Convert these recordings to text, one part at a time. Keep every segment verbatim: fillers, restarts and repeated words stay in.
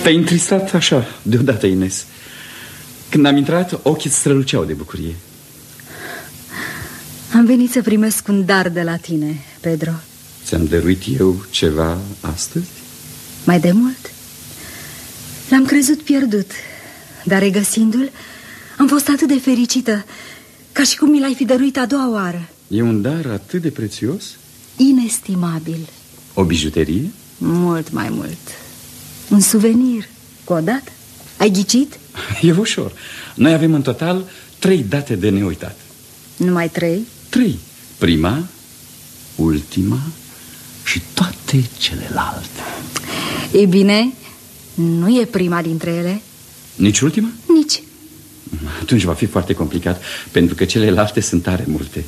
Te-ai întristat așa deodată, Ines. Când am intrat, ochii străluceau de bucurie. Am venit să primesc un dar de la tine, Pedro. Ți-am dăruit eu ceva astăzi? Mai de mult? L-am crezut pierdut, dar regăsindu-l, am fost atât de fericită, ca și cum mi l-ai fi dăruit a doua oară. E un dar atât de prețios? Inestimabil. O bijuterie? Mult mai mult. Un suvenir, cu o dată. Ai ghicit? E ușor. Noi avem în total trei date de neuitat. Numai trei? Trei. Prima, ultima și toate celelalte. E bine, nu e prima dintre ele. Nici ultima? Nici. Atunci va fi foarte complicat, pentru că celelalte sunt tare multe.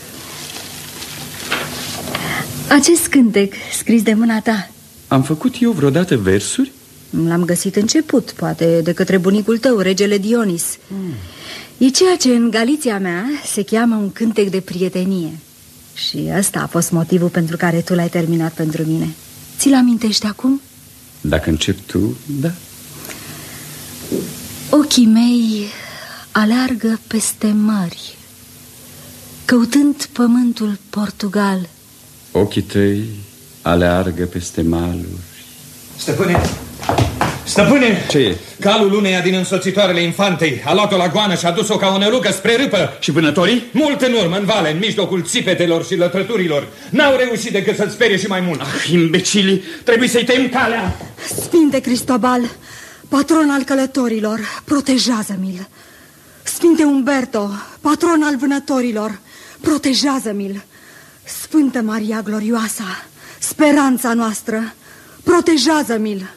Acest cântec, scris de mâna ta, am făcut eu vreodată versuri? L-am găsit început, poate de către bunicul tău, regele Dionis. mm. E ceea ce în Galiția mea se cheamă un cântec de prietenie. Și ăsta a fost motivul pentru care tu l-ai terminat pentru mine. Ți-l amintești acum? Dacă începi tu, da. Ochii mei aleargă peste mări, căutând pământul Portugal. Ochii tăi aleargă peste maluri. Stăpâne! Stăpâne! Ce e? Calul uneia din însoțitoarele infantei a luat-o la goană și a dus-o ca o nălucă spre râpă. Și vânătorii? Mult în urmă, în vale, în mijlocul țipetelor și lătrăturilor. N-au reușit decât să-ți sperie și mai mult. Ah, imbecili! Trebuie să-i tăiem calea! Sfinte Cristobal, patron al călătorilor, protejează-mi-l. Sfinte Umberto, patron al vânătorilor, protejează-mi-l. Sfântă Maria Glorioasa, speranța noastră, protejează-mi-l.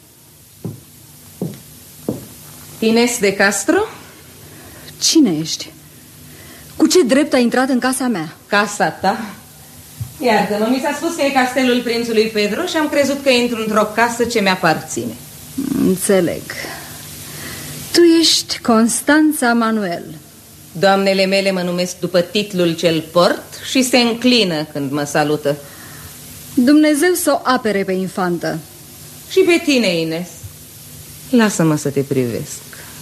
Ines de Castro? Cine ești? Cu ce drept ai intrat în casa mea? Casa ta? Iartă-mă, mi s-a spus că e castelul prințului Pedro și am crezut că intru într-o casă ce mi-aparține. Înțeleg. Tu ești Constanța Manuel. Doamnele mele mă numesc după titlul ce-l port și se înclină când mă salută. Dumnezeu să o apere pe infantă. Și pe tine, Ines. Lasă-mă să te privesc.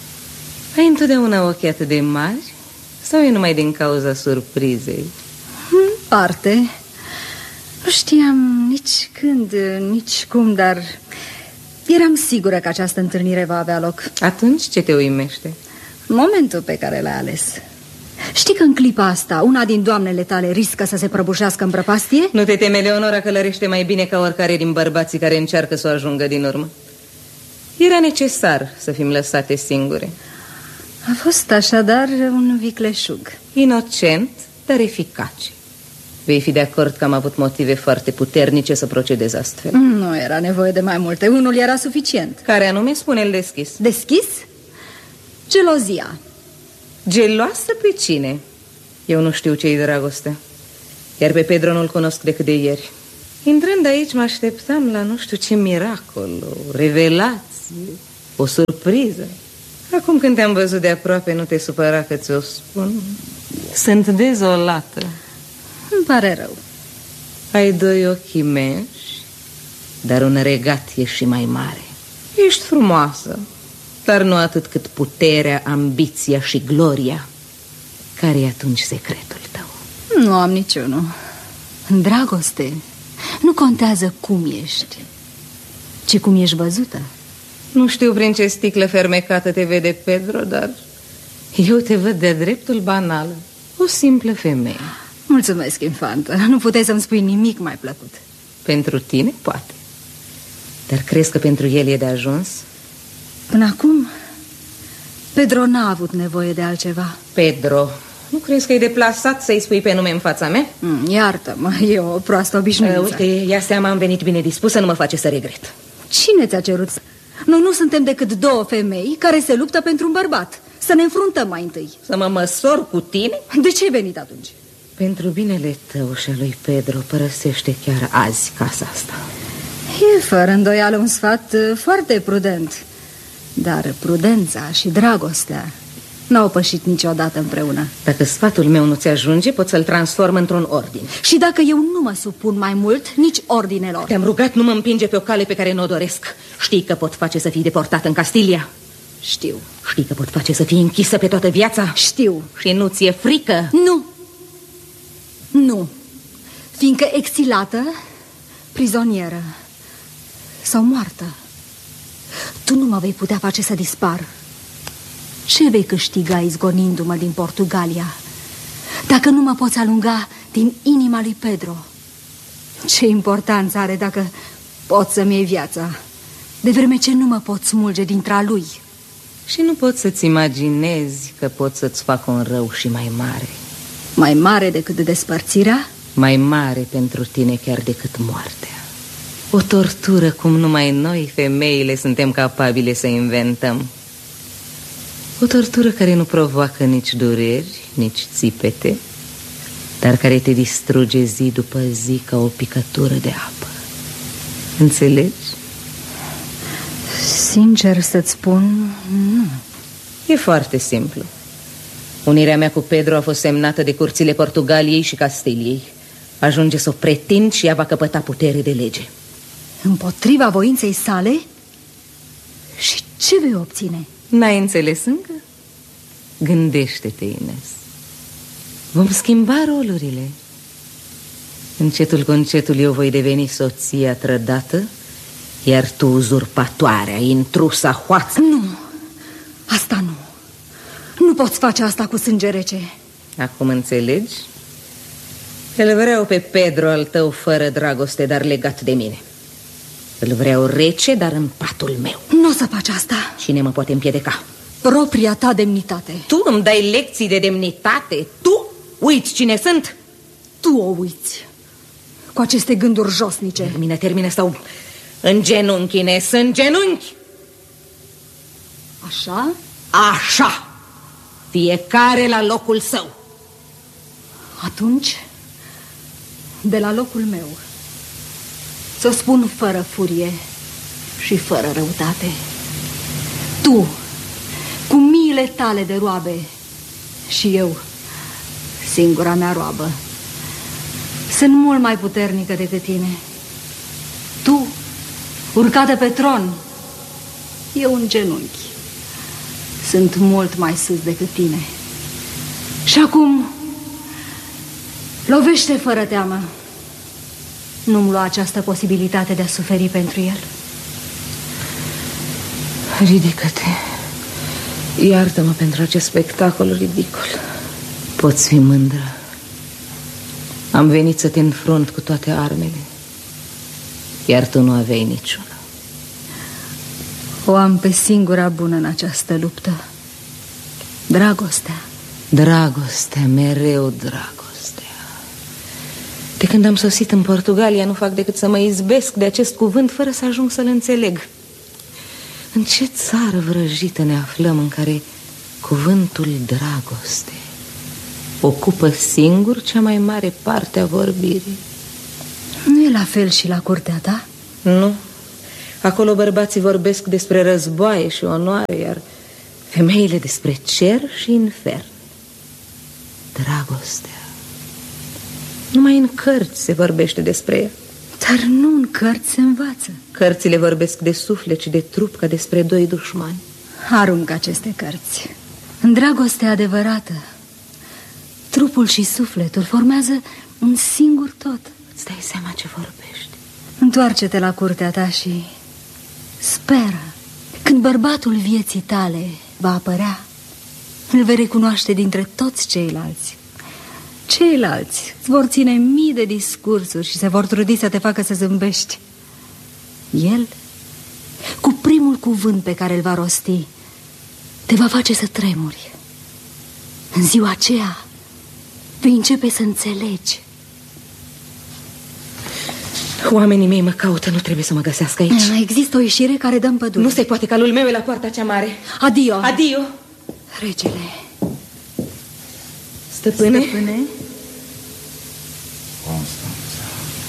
Ai întotdeauna ochi atât de mari? Sau e numai din cauza surprizei? În parte. Nu știam nici când, nici cum, dar eram sigură că această întâlnire va avea loc. Atunci ce te uimește? Momentul pe care l-ai ales. Știi că în clipa asta una din doamnele tale riscă să se prăbușească în prăpastie? Nu te teme, Leonora, călărește mai bine ca oricare din bărbații care încearcă să o ajungă din urmă. Era necesar să fim lăsate singure. A fost așadar un vicleșug. Inocent, dar eficace. Vei fi de acord că am avut motive foarte puternice să procedez astfel. Nu era nevoie de mai multe, unul era suficient. Care anume? Spune-l deschis. Deschis? Gelozia. Geloasă pe cine? Eu nu știu ce-i dragoste. Iar pe Pedro nu-l cunosc decât de ieri. Intrând aici mă așteptam la nu știu ce miracol, o revelație, o surpriză. Acum când te-am văzut de aproape, nu te supăra că ți-o spun. Sunt dezolată. Îmi pare rău. Ai doi ochi imensi, dar un regat e și mai mare. Ești frumoasă, dar nu atât cât puterea, ambiția și gloria. Care-i atunci secretul tău? Nu am niciunul. În dragoste nu contează cum ești, ci cum ești văzută. Nu știu prin ce sticlă fermecată te vede Pedro, dar eu te văd de dreptul banal. O simplă femeie. Mulțumesc, infantă. Nu puteai să-mi spui nimic mai plăcut. Pentru tine, poate. Dar crezi că pentru el e de ajuns? Până acum, Pedro n-a avut nevoie de altceva. Pedro, nu crezi că e deplasat să-i spui pe nume în fața mea? Mm, iartă-mă, e o proastă obișnuință. uh, Uite, ia seama, am venit bine dispusă, nu mă face să regret. Cine ți-a cerut? Noi nu suntem decât două femei care se luptă pentru un bărbat. Să ne înfruntăm mai întâi. Să mă măsor cu tine? De ce ai venit atunci? Pentru binele tău și al lui Pedro, părăsește chiar azi casa asta. E fără îndoială un sfat foarte prudent. Dar prudența și dragostea N-au pășit niciodată împreună. Dacă sfatul meu nu ți ajunge, pot să-l transform într-un ordin. Și dacă eu nu mă supun mai mult nici ordinelor. Te-am rugat, nu mă împinge pe o cale pe care nu o doresc. Știi că pot face să fii deportat în Castilia? Știu. Știi că pot face să fii închisă pe toată viața? Știu. Și nu ți-e frică? Nu. Nu. Fiindcă exilată, prizonieră sau moartă, tu nu mă vei putea face să dispar. Ce vei câștiga izgonindu-mă din Portugalia dacă nu mă poți alunga din inima lui Pedro? Ce importanță are dacă poți să-mi iei viața, de vreme ce nu mă pot smulge dintre-a lui? Și nu poți să-ți imaginezi că pot să-ți fac un rău și mai mare. Mai mare decât despărțirea? Mai mare pentru tine chiar decât moartea. O tortură cum numai noi, femeile, suntem capabile să inventăm. O tortură care nu provoacă nici dureri, nici țipete, dar care te distruge zi după zi ca o picătură de apă. Înțelegi? Sincer să-ți spun, nu. E foarte simplu. Unirea mea cu Pedro a fost semnată de curțile Portugaliei și Castiliei. Ajunge să o pretind și ea va căpăta putere de lege. Împotriva voinței sale? Și ce vei obține? N-ai înțeles încă? Gândește-te, Ines. Vom schimba rolurile. Încetul cu încetul eu voi deveni soția trădată, iar tu uzurpatoarea, intrusa, hoață. Nu, asta nu. Nu poți face asta cu sânge rece. Acum înțelegi? Îl vreau pe Pedro al tău fără dragoste, dar legat de mine. Îl vreau rece, dar în patul meu. Nu o să faci asta. Cine mă poate împiedica? Propria ta demnitate. Tu îmi dai lecții de demnitate? Tu uiți cine sunt? Tu o uiți cu aceste gânduri josnice. Termină, termină sau în genunchi, Ines, în genunchi. Așa? Așa. Fiecare la locul său. Atunci, de la locul meu, să spun fără furie și fără răutate. Tu, cu miile tale de roabe, și eu, singura mea roabă, sunt mult mai puternică decât tine. Tu, urcată pe tron, eu în genunchi, sunt mult mai sus decât tine. Și acum, lovește fără teamă. Nu-mi lua această posibilitate de a suferi pentru el. Ridică-te. Iartă-mă pentru acest spectacol ridicol. Poți fi mândră. Am venit să te înfrunt cu toate armele, iar tu nu aveai niciuna. O am pe singura bună în această luptă. Dragostea. Dragostea, mereu dragostea. De când am sosit în Portugalia, nu fac decât să mă izbesc de acest cuvânt fără să ajung să-l înțeleg. În ce țară vrăjită ne aflăm în care cuvântul dragoste ocupă singur cea mai mare parte a vorbirii? Nu e la fel și la curtea ta? Nu. Acolo bărbații vorbesc despre războaie și onoare, iar femeile despre cer și infern. Dragostea, numai în cărți se vorbește despre ea. Dar nu în cărți se învață. Cărțile vorbesc de suflet și de trup ca despre doi dușmani. Aruncă aceste cărți. În dragostea adevărată, trupul și sufletul formează un singur tot. Îți dai seama ce vorbești? Întoarce-te la curtea ta și speră. Când bărbatul vieții tale va apărea, îl vei recunoaște dintre toți ceilalți. Ceilalți îți vor ține mii de discursuri și se vor trudi să te facă să zâmbești. El, cu primul cuvânt pe care îl va rosti, te va face să tremuri. În ziua aceea vei începe să înțelegi. Oamenii mei mă caută, nu trebuie să mă găsească aici. Există o ieșire care dă în pădure. Nu se poate, calul meu e la poarta cea mare. Adio. Adio. Regele. Stăpâne? Stăpâne? Constanța.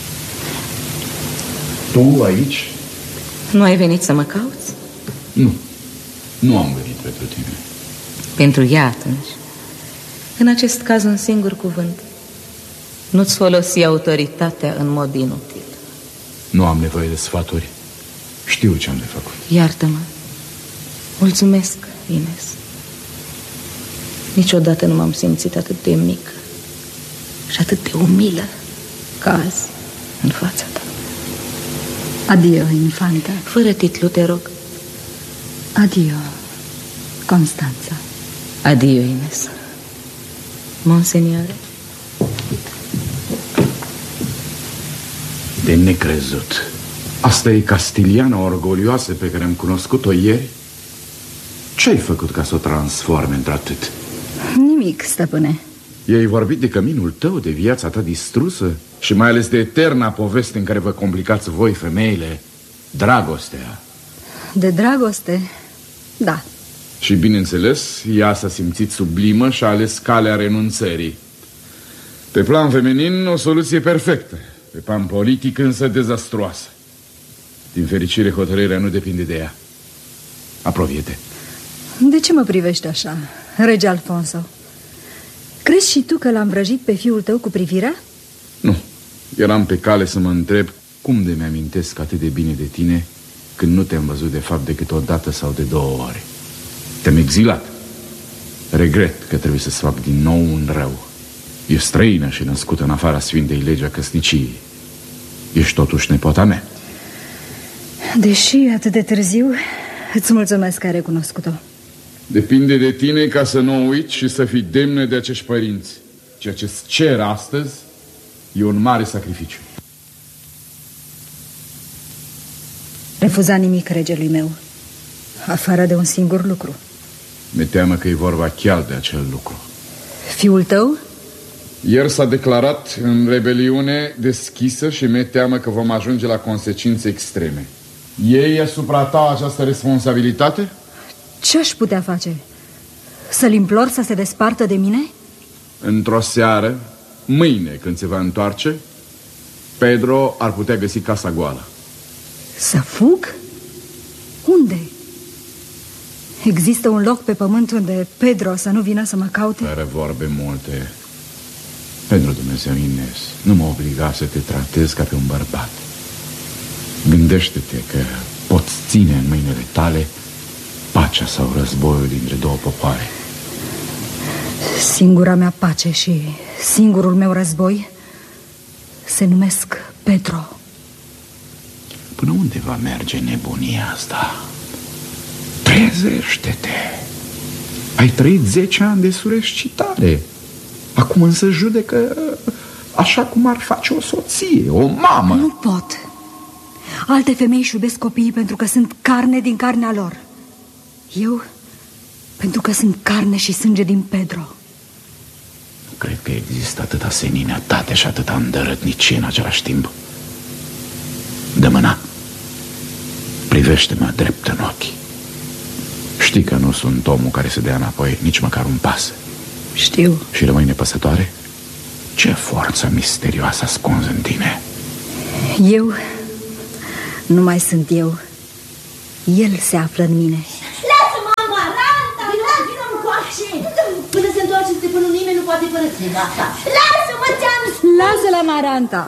Tu aici? Nu ai venit să mă cauți? Nu. Nu am venit pentru tine. Pentru ea atunci, în acest caz, un singur cuvânt: nu-ți folosi autoritatea în mod inutil. Nu am nevoie de sfaturi. Știu ce am de făcut. Iartă-mă. Mulțumesc, Ines. Niciodată nu m-am simțit atât de mică și atât de umilă ca azi în fața ta. Adio, infanta. Fără titlu, te rog. Adio, Constanța. Adio, Ines. Monseniore. De necrezut. Asta e Castiliana orgolioasă pe care am cunoscut-o ieri? Ce-ai făcut ca să o transforme într-atât? Nimic, stăpâne. I-ai vorbit de căminul tău, de viața ta distrusă și mai ales de eterna poveste în care vă complicați voi, femeile, dragostea. De dragoste? Da. Și bineînțeles, ea s-a simțit sublimă și a ales calea renunțării. Pe plan feminin, o soluție perfectă. Pe plan politic, însă, dezastruoasă. Din fericire, hotărârea nu depinde de ea. Apropie-te. De ce mă privești așa, rege Alfonso? Crezi și tu că l-am vrăjit pe fiul tău cu privirea? Nu. Eram pe cale să mă întreb cum de mi-amintesc atât de bine de tine când nu te-am văzut de fapt decât o dată sau de două ori. Te-am exilat. Regret că trebuie să-ți fac din nou un rău. Ești străină și născută în afara Sfintei Legea Căsniciei. Ești totuși nepota mea. Deși atât de târziu, îți mulțumesc că ai recunoscut-o. Depinde de tine ca să nu o uiți și să fii demnă de acești părinți. Ceea ce-ți cer astăzi e un mare sacrificiu. Refuza nimic regelui meu, afară de un singur lucru. Mi-e teamă că e vorba chiar de acel lucru. Fiul tău? Ieri s-a declarat în rebeliune deschisă și mi-e teamă că vom ajunge la consecințe extreme. Ei asupra ta această responsabilitate? Ce aș putea face? Să-l implor să se despartă de mine? Într-o seară, mâine când se va întoarce, Pedro ar putea găsi casa goală. Să fug? Unde? Există un loc pe pământ unde Pedro să nu vină să mă caute? Fără vorbe multe. Pentru Dumnezeu, Ines, nu mă obliga să te tratez ca pe un bărbat. Gândește-te că poți ține în mâinile tale pacea sau războiul dintre două popoare. Singura mea pace și singurul meu război se numesc Pedro. Până unde va merge nebunia asta? Trezește-te! Ai trăit zece ani de surescitare. Acum însă judecă așa cum ar face o soție, o mamă. Nu pot. Alte femei își iubesc copiii pentru că sunt carne din carnea lor. Eu, pentru că sunt carne și sânge din Pedro. Nu cred că există atâta seninătate și atâta îndărătnicie în același timp. Dă mâna. Privește-mă drept în ochi. Știi că nu sunt omul care se dea înapoi nici măcar un pas. Știu. Și rămâi nepăsătoare? Ce forță misterioasă ascunzi în tine? Eu nu mai sunt eu. El se află în mine. Lasă-mă, Amaranta! Vină încoace! Până se întoarce stăpânul, nimeni nu poate părăsi asta. Lasă-mă, ți-am spus! Lasă-l, Amaranta!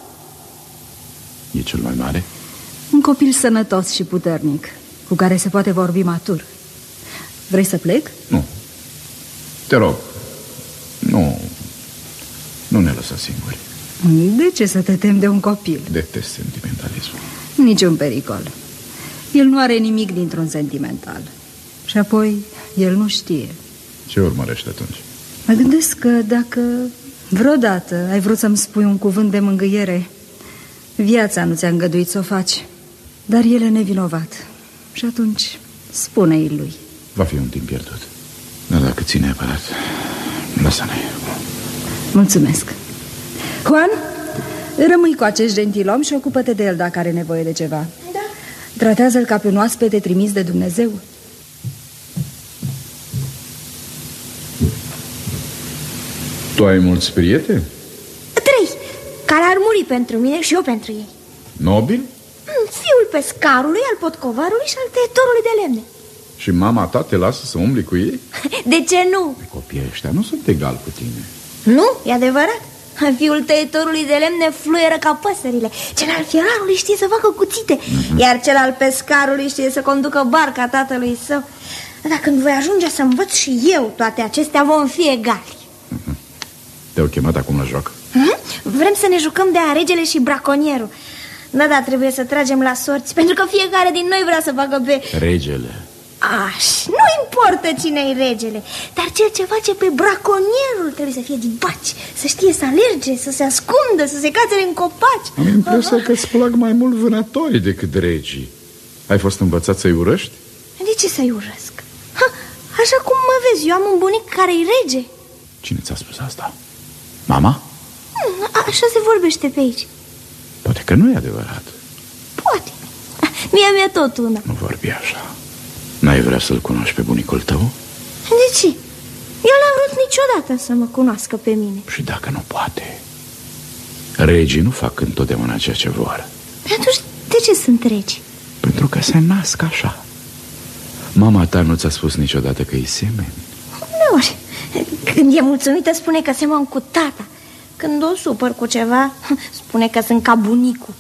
E cel mai mare? Un copil sănătos și puternic, cu care se poate vorbi matur. Vrei să plec? Nu. Te rog. Nu. Nu ne lăsa singuri. De ce să te temi de un copil? Detest sentimentalismul. Niciun pericol. El nu are nimic dintr-un sentimental. Și apoi, el nu știe. Ce urmărește atunci? Mă gândesc că dacă vreodată ai vrut să-mi spui un cuvânt de mângâiere, viața nu ți-a îngăduit să o faci. Dar el e nevinovat. Și atunci, spune-i lui. Va fi un timp pierdut. Dar dacă ține neapărat, lasă-ne. Mulțumesc. Juan, rămâi cu acest gentilom și ocupă-te de el dacă are nevoie de ceva. Da. Tratează-l ca pe un oaspete trimis de Dumnezeu. Tu ai mulți prieteni? Trei, care ar muri pentru mine și eu pentru ei. Nobil? Fiul pescarului, al potcovarului și al tăietorului de lemne. Și mama ta te lasă să umbli cu ei? De ce nu? Copiii ăștia nu sunt egal cu tine. Nu, e adevărat. Fiul tăietorului de lemne fluieră ca păsările. Cel al fierarului știe să facă cuțite, mm-hmm. iar cel al pescarului știe să conducă barca tatălui său. Dar când voi ajunge să învăț și eu toate acestea, vom fi egali. Mm-hmm. Te-au chemat acum la joc? Mm-hmm. Vrem să ne jucăm de a regele și braconierul. Da, da, trebuie să tragem la sorți, pentru că fiecare din noi vrea să facă pe... Regele. Aș, nu importă cine-i regele, dar cel ce face pe braconierul trebuie să fie dibaci, să știe să alerge, să se ascundă, să se cațere în copaci. Am impresia că îți plac mai mult vânătorii decât regii. Ai fost învățat să-i urăști? De ce să-i urăsc? Ha, așa cum mă vezi, eu am un bunic care-i rege. Cine ți-a spus asta? Mama? Așa se vorbește pe aici. Poate că nu e adevărat. Poate. Mie mi-e tot una. Nu vorbi așa. N-ai vrea să-l cunoști pe bunicul tău? De ce? El n-a vrut niciodată să mă cunoască pe mine. Și dacă nu poate? Regii nu fac întotdeauna ceea ce vor. Atunci de ce sunt regi? Pentru că se nasc așa. Mama ta nu ți-a spus niciodată că îi semeni? Uneori. Când e mulțumită spune că semăn cu tata. Când o supăr cu ceva, spune că sunt ca bunicul.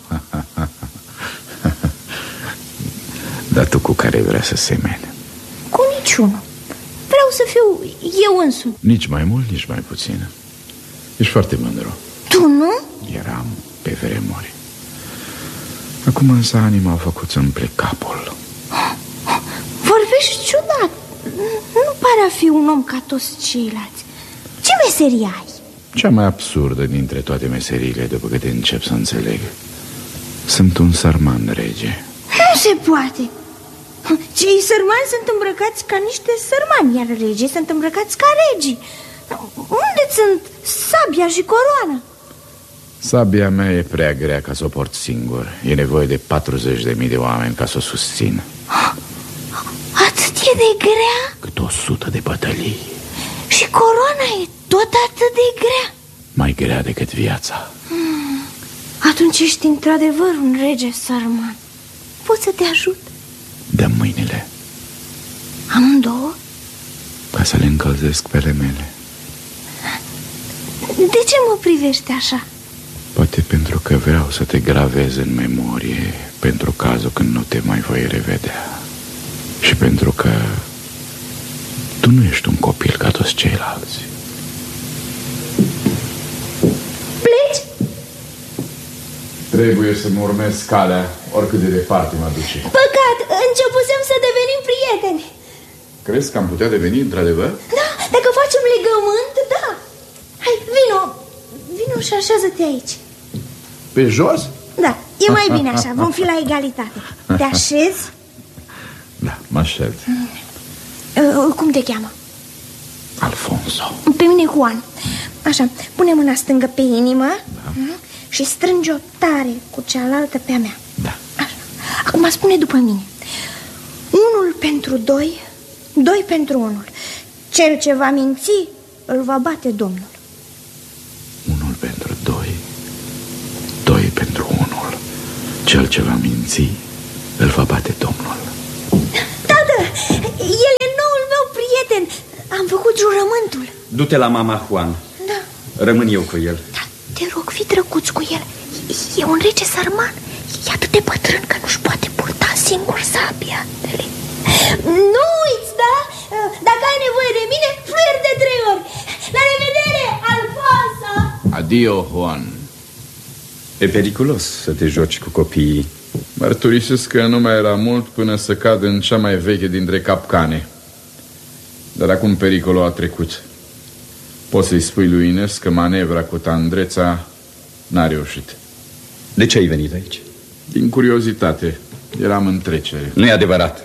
Dar tu cu care vrea să semeni? Cu niciunul. Vreau să fiu eu însumi. Nici mai mult, nici mai puțin. Ești foarte mândru. Tu nu? Eram pe vremuri. Acum însă anima a făcut să-mi plec capul. Vorbești ciudat. Nu pare a fi un om ca toți ceilalți. Ce meserie ai? Cea mai absurdă dintre toate meseriile, după câte încep să înțeleg. Sunt un sărman rege. Nu se poate. Cei sărmani sunt îmbrăcați ca niște sărmani, iar regii sunt îmbrăcați ca regii. Unde sunt sabia și coroana? Sabia mea e prea grea ca să o port singur. E nevoie de patruzeci de mii de oameni ca să o susțin. Atât e de grea? Cât o sută de bătălii. Și coroana e tot atât de grea? Mai grea decât viața. hmm. Atunci ești într-adevăr un rege sărman. Pot să te ajut? Dă mâinile. Amândouă? Ca să le încălzesc pe ale mele. De ce mă privești așa? Poate pentru că vreau să te gravez în memorie pentru cazul când nu te mai voi revedea. Și pentru că tu nu ești un copil ca toți ceilalți. Pleci? Trebuie să-mi urmez calea, oricât de departe mă duce. Păcat, începusem să devenim prieteni. Crezi că am putea deveni într-adevăr? Da, dacă facem legământ, da. Hai, vino, vino și așează-te aici. Pe jos? Da, e mai bine așa, vom fi la egalitate. Te așezi? Da, mă așez. uh, Cum te cheamă? Alfonso. Pe mine Juan. Așa, pune mâna stângă pe inimă, da. Și strânge-o tare cu cealaltă pe a mea. Da. Așa. Acum spune după mine: unul pentru doi, doi pentru unul. Cel ce va minți îl va bate Domnul. Unul pentru doi, doi pentru unul. Cel ce va minți îl va bate Domnul. Tată, el e noul meu prieten. Am făcut jurământul. Du-te la mama Juan. Da. Rămân eu cu el. Da, te rog, fii drăguț cu el. E un rege sărman. E atât de bătrân că nu-și poate purta singur sabia. Nu uiți, da? Dacă ai nevoie de mine, fluier de trei ori. La revedere, Alfonso! Adio, Juan. E periculos să te joci cu copiii. Mărturisesc că nu mai era mult până să cad în cea mai veche dintre capcane. Dar acum pericolul a trecut. Poți să-i spui lui Ines că manevra cu tandreța n-a reușit. De ce ai venit aici? Din curiozitate. Eram în trecere. Nu e adevărat.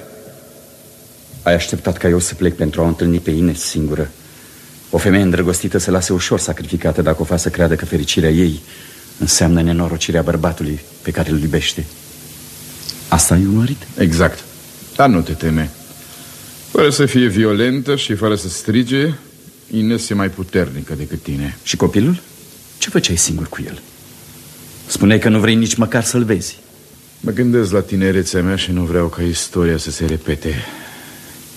Ai așteptat ca eu să plec pentru a o întâlni pe Ines singură. O femeie îndrăgostită se lasă ușor sacrificată dacă o fac să creadă că fericirea ei înseamnă nenorocirea bărbatului pe care îl iubește. Asta ai urmărit? Exact. Dar nu te teme. Fără să fie violentă și fără să strige, Ines e mai puternică decât tine. Și copilul? Ce făceai singur cu el? Spuneai că nu vrei nici măcar să-l vezi. Mă gândesc la tinerețea mea și nu vreau ca istoria să se repete.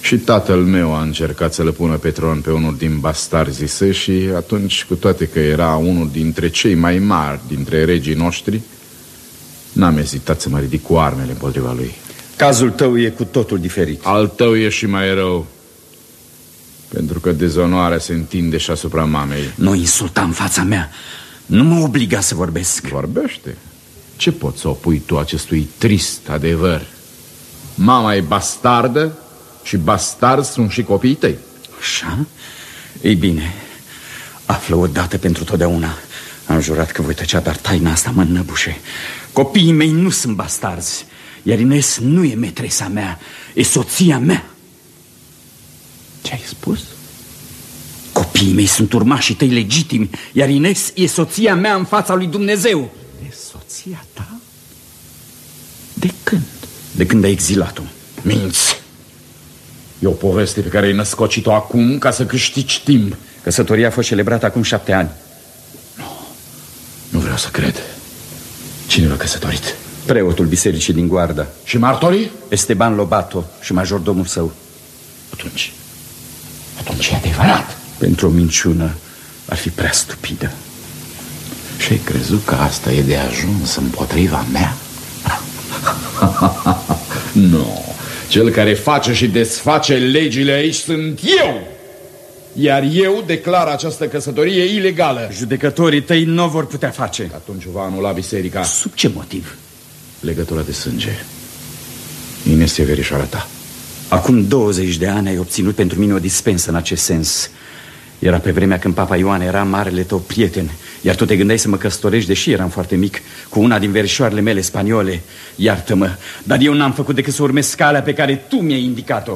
Și tatăl meu a încercat să-l pună pe tron pe unul din bastarzii săi și atunci, cu toate că era unul dintre cei mai mari dintre regii noștri, n-am ezitat să mă ridic cu armele împotriva lui. Cazul tău e cu totul diferit. Al tău e și mai rău, pentru că dezonoarea se întinde și asupra mamei. Nu insulta în fața mea. Nu mă obliga să vorbesc. Vorbește. Ce poți să opui tu acestui trist adevăr? Mama e bastardă și bastarzi sunt și copiii tăi. Așa? Ei bine, află odată pentru totdeauna. Am jurat că voi tăcea, dar taina asta mă înnăbușe. Copiii mei nu sunt bastarzi, iar Ines nu e metresa mea, e soția mea. Ce ai spus? Copiii mei sunt urmașii tăi legitimi, iar Ines e soția mea în fața lui Dumnezeu. E soția ta? De când? De când ai exilat-o. Minți! E o poveste pe care ai născocit-o acum ca să câștigi timp. Căsătoria a fost celebrată acum șapte ani. Nu, nu vreau să cred. Cine v-a căsătorit? Preotul bisericii din Guarda. Și martorii? Esteban Lobato și majordomul său. Atunci, atunci e adevărat. Pentru o minciună ar fi prea stupidă. Și ai crezut că asta e de ajuns împotriva mea? Nu. Cel care face și desface legile aici sunt eu. Iar eu declar această căsătorie ilegală. Judecătorii tăi nu vor putea face. Atunci va anula biserica. Sub ce motiv? Legătura de sânge. Ines e verișoara ta. Acum douăzeci de ani ai obținut pentru mine o dispensă în acest sens. Era pe vremea când Papa Ioan era marele tău prieten, iar tu te gândeai să mă căsătorești, deși eram foarte mic, cu una din verișoarele mele spaniole. Iartă-mă, dar eu n-am făcut decât să urmez calea pe care tu mi-ai indicat-o.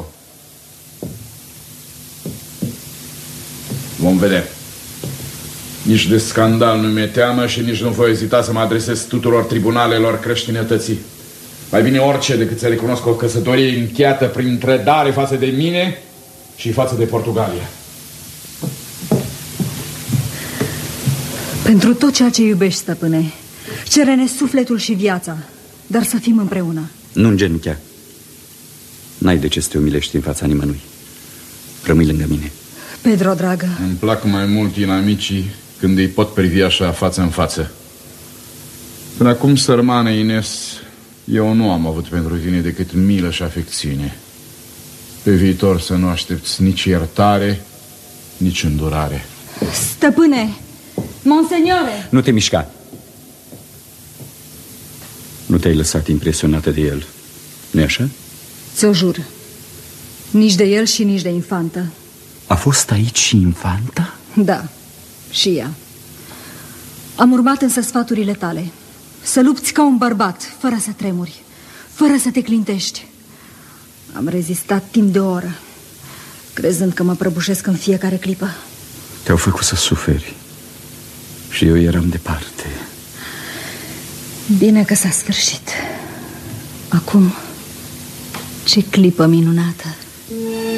Vom vedea. Nici de scandal nu mi-e teamă și nici nu voi ezita să mă adresez tuturor tribunalelor creștinătății. Mai bine orice decât să recunosc o căsătorie încheiată prin trădare față de mine și față de Portugalia. Pentru tot ceea ce iubești, stăpâne, cere-ne sufletul și viața, dar să fim împreună. Nu îngenunchea. N-ai de ce să te umilești în fața nimănui. Rămâi lângă mine. Pedro, dragă. Îmi plac mai mult inamicii când îi pot privi așa față în față. Până acum, sărmană Ines, eu nu am avut pentru tine decât milă și afecțiune. Pe viitor să nu aștepți nici iertare, nici îndurare. Stăpâne, monseniore! Nu te mișca. Nu te-ai lăsat impresionată de el, nu-i așa? Ți-o jur. Nici de el și nici de infantă. A fost aici și infanta? Da, și ea. Am urmat însă sfaturile tale. Să lupți ca un bărbat, fără să tremuri, fără să te clintești. Am rezistat timp de o oră, crezând că mă prăbușesc în fiecare clipă. Te-au făcut să suferi și eu eram departe. Bine că s-a sfârșit. Acum, ce clipă minunată.